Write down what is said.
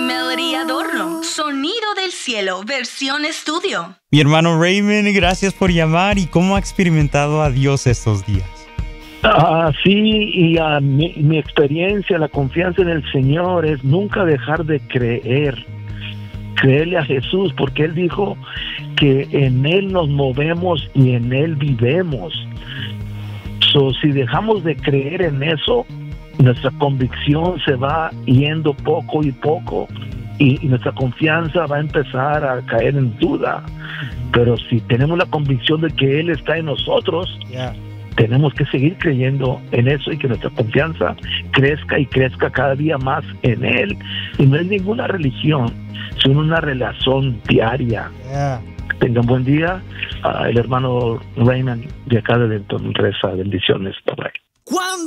Melody Adorno, Sonido del Cielo, versión estudio. Mi hermano Raymond, gracias por llamar. ¿Y cómo ha experimentado a Dios estos días? Sí, y mi experiencia, la confianza en el Señor es nunca dejar de creerle a Jesús, porque Él dijo que en Él nos movemos y en Él vivemos. Si dejamos de creer en eso, nuestra convicción se va yendo poco y poco, y nuestra confianza va a empezar a caer en duda. Pero si tenemos la convicción de que Él está en nosotros, tenemos que seguir creyendo en eso, y que nuestra confianza crezca y crezca cada día más en Él. Y no es ninguna religión, sino una relación diaria. Tengan buen día. El hermano Raymond de acá de Denton reza bendiciones. Bye. Cuando